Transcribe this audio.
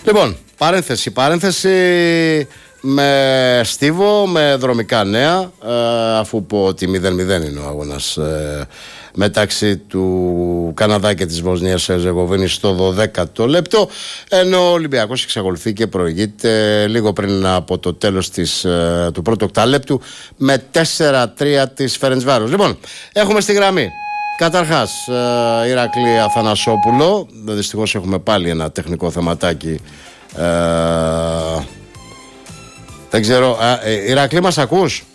Λοιπόν, παρένθεση με Στίβο, με δρομικά νέα, αφού πω ότι 0-0 είναι ο αγώνας μεταξύ του Καναδά και της Βοσνίας Ερζεγοβίνης στο 12ο λεπτό, ενώ ο Ολυμπιακός εξακολουθεί και προηγείται λίγο πριν από το τέλος του πρώτου οκτάλεπτου με 4-3 της Φερεντσβάρος. Λοιπόν, έχουμε στη γραμμή καταρχάς Ηρακλή Αθανασόπουλο. Δυστυχώς έχουμε πάλι ένα τεχνικό θεματάκι. Δεν ξέρω, Ηρακλή, μας ακούς?